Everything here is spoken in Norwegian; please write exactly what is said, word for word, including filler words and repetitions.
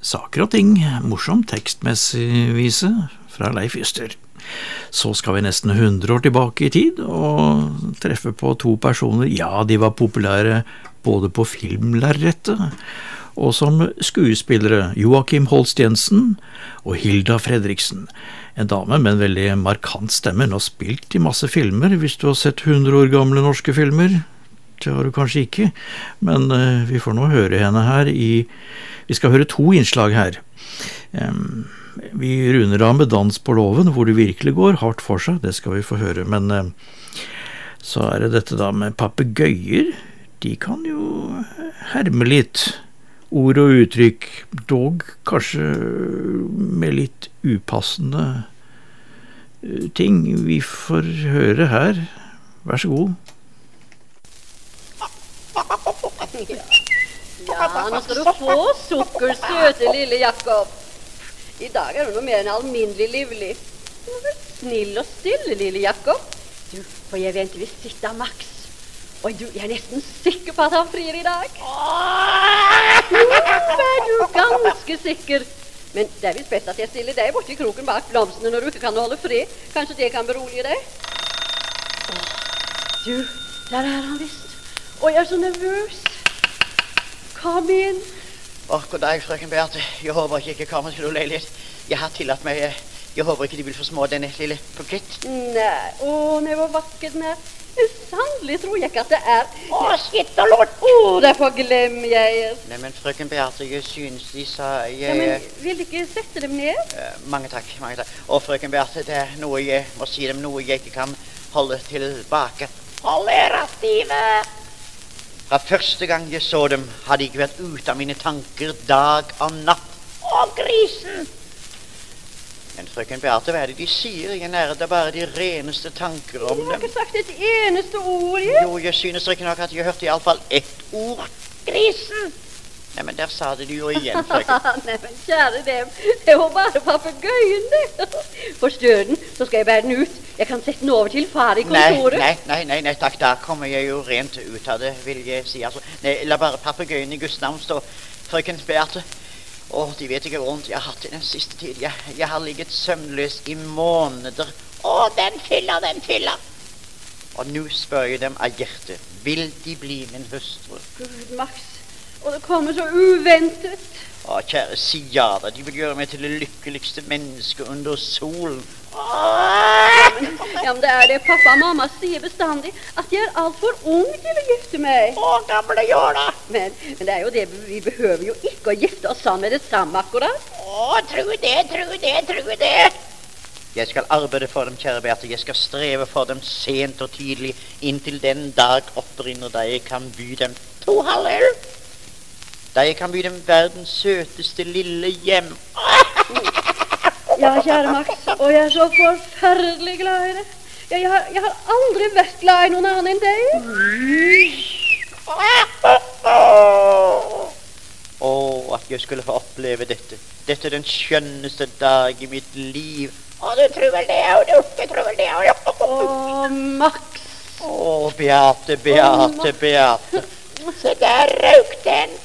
saker og ting, morsom tekstmessig vise fra Leif Juster. Så skal vi nesten hundre år tilbake i tid og treffe på to personer. Ja, de var populære både på filmlerrettet og som skuespillere, Joachim Holst Jensen og Hilda Fredriksen. En dame med en veldig markant stemme. Hun har spilt i masse filmer, hvis du har sett hundre år gamle norske filmer. Det har du kanskje ikke, men uh, vi får nå høre henne her i... Vi skal høre to innslag her. Um, vi runder av med Dans på låven, hvor det virkelig går hardt for seg, det skal vi få høre. Men uh, så er det dette da med papegøyer. De kan jo herme litt ord og uttrykk, dog kanskje med litt upassende uh, ting. Vi får høre her. Vær så god. Ja, nå skal du få sukker, søte lille Jakob. I dag er du noe mer enn alminnelig livlig. Du er vel snill og stille, lille Jakob. Du, for jeg venter vi sitter Max. Og du, jeg er nesten sikker på at han frir i dag. Jo, er du ganske sikker. Men det er visst best at jeg stiller deg borti kroken bak blomstene når du ikke kan holde fri. Kanskje det kan berolige deg? Du, der er han visst. Og jeg er så nervøs. Kom inn. Åh, god dag, frøken Beate. Jeg håper ikke jeg kommer til å leie litt. Jeg har tillatt meg, jeg håper ikke de vil få små denne lille bukett. Nei, åh, nei, hvor vakkert den er. Sannelig tror jeg ikke at det er. Åh, skitt og lort. Åh, derfor glemmer jeg. Nei, men frøken Beate, jeg synes de sa jeg... Ja, men vil du ikke sette dem ned? Uh, mange takk, mange takk. Og frøken Beate, det er noe jeg må si dem, noe jeg ikke kan holde tilbake. Hold dere stive! Fra første gang jeg så dem, hadde jeg ikke vært ute av mine tanker dag og natt. Å, grisen! Men frøken Beate, hva er det de sier? Jeg nærder bare de reneste tanker om dem. Jeg har ikke sagt et eneste ord, jeg. Jo, jeg synes ikke nok at jeg hørte i alle fall ett ord. Grisen! Nei, men der sa det de jo igjen, frøken. Nei, men kjære dem, det var bare papegøyen det. Forstør den, så skal jeg bære den ut. Jeg kan sette den over til far i kontoret. Nei, nei, nei, nei, takk, da kommer jeg jo rent ut av det, vil jeg si. Altså, nei, la bare papegøyen i Guds navn stå, frøken Beate. Åh, de vet ikke hvor vondt jeg har hatt i den siste tid. Jeg, jeg har ligget søvnløs i måneder. Åh, den fyller, den fyller. Og nå spør jeg dem av hjertet. Vil de bli min hustru? Gud, Max. Og det kommer så uventet. Å, kjære, si ja da. De vil gjøre meg til det lykkeligste menneske under solen. Ja, men, ja, men det er det pappa og mamma sier bestandig, at jeg er alt for ung til å gifte meg. Å, gamle Jørda. Men, men det er jo det, vi behøver jo ikke å gifte oss sammen med det samme akkurat. Å, tro det, tro det, tro det. Jeg skal arbeide for dem, kjære Beate. Jeg skal streve for dem sent og tidlig, inntil den dag opprinner da jeg kan by dem to halvøl. Da jeg kan by dem verdens søteste lille hjem. Ja, kjære Max, og jeg er så forferdelig glad i det. Jeg, jeg, har, jeg har aldri vært glad i noen annen enn deg. Åh, at jeg skulle få oppleve dette. Dette er den skjønneste dag i mitt liv. Åh, du tror vel det, og du, du tror vel det, og Åh, Max. Åh, Beate, Beate, Beate. Se der røk den.